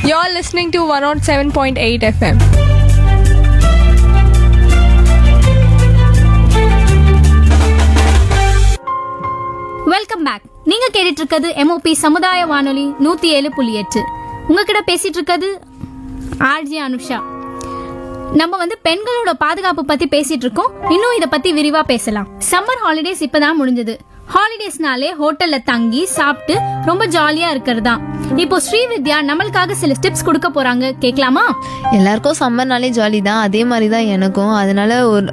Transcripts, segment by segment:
You're listening to 107.8 FM. Welcome back. நீங்க கேட்டுட்டு இருக்கிறது MOP சமுதாய வானொலி 107.8. உங்ககிட்ட பேசிட்டு இருக்கிறது ஆர்ஜி அனுஷா. நம்ம பெண்களோட பாதுகாப்பு பத்தி பேசிட்டு இருக்கோம். இன்னும் இத பத்தி விரிவா பேசலாம். சம்மர் ஹாலிடேஸ் இப்பதான் முடிஞ்சது. ஹாலிடேஸ்னாலே ஹோட்டல்ல தங்கி சாப்பிட்டு ரொம்ப ஜாலியா இருக்கிறதா. இப்போ ஸ்ரீவித்யா நம்மளுக்காக சில டிப்ஸ் கொடுக்க போறாங்க, கேட்கலாமா? எல்லாருக்கும் சம்மர்னாலே ஜாலி தான், அதே மாதிரி தான் எனக்கும். அதனால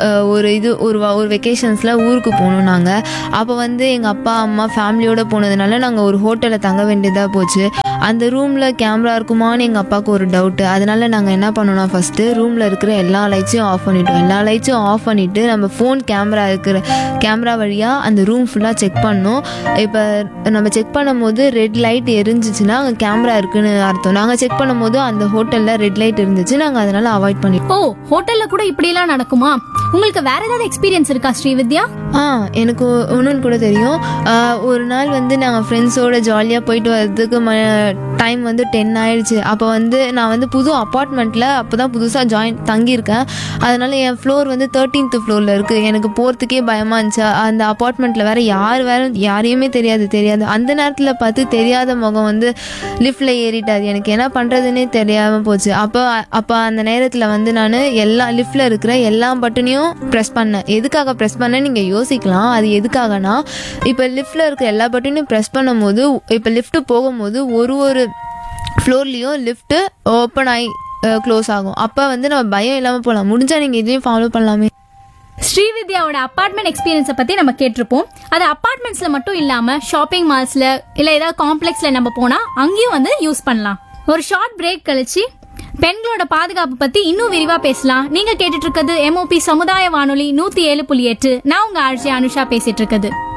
ஒரு வெக்கேஷன்ஸில் ஊருக்கு போகணும் நாங்கள். அப்போ எங்கள் அப்பா அம்மா ஃபேமிலியோடு போனதுனால நாங்கள் ஒரு ஹோட்டலில் தங்க வேண்டியதாக போச்சு. அந்த ரூமில் கேமரா இருக்குமான்னு எங்கள் அப்பாவுக்கு ஒரு டவுட்டு. அதனால நாங்கள் என்ன பண்ணோம்னா, ஃபஸ்ட்டு ரூமில் இருக்கிற எல்லா லைட்ஸையும் ஆஃப் பண்ணிட்டோம். எல்லா லைட்ஸையும் ஆஃப் பண்ணிவிட்டு நம்ம ஃபோன் கேமரா வழியாக அந்த ரூம் ஃபுல்லாக செக் பண்ணோம். இப்போ நம்ம செக் பண்ணும்போது ரெட் லைட் எரிஞ்சிச்சுன்னா அங்கே கேமரா இருக்குன்னு அர்த்தம். நாங்கள் செக் பண்ணும்போது அந்த ஹோட்டலில் ரெட் லைட் இருந்துச்சு. நாங்கள் அதனால அவாய்ட் பண்ணிட்டோம். ஓ, ஹோட்டல்ல கூட இப்படியெல்லாம் நடக்குமா? உங்களுக்கு வேற ஏதாவது எக்ஸ்பீரியன்ஸ் இருக்கா ஸ்ரீவித்யா? எனக்கு ஒன்றுன்னு கூட தெரியும். ஒரு நாள் நாங்கள் ஃப்ரெண்ட்ஸோட ஜாலியாக போயிட்டு வர்றதுக்கு டைம் 10 ஆயிடுச்சு. அப்போ நான் புது அப்பார்ட்மெண்ட்டில் அப்போ தான் புதுசாக தங்கியிருக்கேன். அதனால என் ஃப்ளோர் 13th ஃப்ளோரில் இருக்குது. எனக்கு போகிறதுக்கே பயமாக இருந்துச்சு. அந்த அப்பார்ட்மெண்ட்டில் வேறு யாரையுமே தெரியாது. அந்த நேரத்தில் பார்த்து தெரியாத முகம் லிஃப்டில் ஏறிட்டார். எனக்கு என்ன பண்ணுறதுன்னே தெரியாமல் போச்சு. அப்போ அந்த நேரத்தில் நான் எல்லா லிஃப்டில் இருக்கிற எல்லா பட்டனையும் ப்ரெஸ் பண்ணேன். எதுக்காக ப்ரெஸ் பண்ணேன்னு நீங்கள் யோசிக்கலாம். அது எதுக்காகனா, இப்போ லிஃப்டில் இருக்கிற எல்லா பட்டனையும் ப்ரெஸ் பண்ணும்போது இப்போ லிஃப்ட்டு போகும்போது ஒரு ஃப்ளோர்லேயும் லிஃப்ட்டு ஓப்பன் ஆகி க்ளோஸ் ஆகும். அப்போ நம்ம பயம் இல்லாமல் போகலாம். முடிஞ்சால் நீங்கள் இதையும் ஃபாலோ பண்ணலாமே. ஸ்ரீவித்யாவோட அபார்ட்மெண்ட் எக்ஸ்பீரியன்ஸை பத்தி நம்ம கேட்டிருப்போம். அது அபார்ட்மெண்ட்ஸ்ல மட்டும் இல்லாம ஷாப்பிங் மால்ஸ்ல இல்ல ஏதாவது காம்ப்ளெக்ஸ்ல நம்ம போனா அங்கேயும் யூஸ் பண்ணலாம். ஒரு ஷார்ட் பிரேக் கழிச்சு பெண்களோட பாதுகாப்பு பத்தி இன்னும் விரிவா பேசலாம். நீங்க கேட்டுட்டு இருக்கிறது MOP சமுதாய வானொலி 107.8. நான் உங்க ஆர்ஜி அனுஷா பேசிட்டு இருக்குது.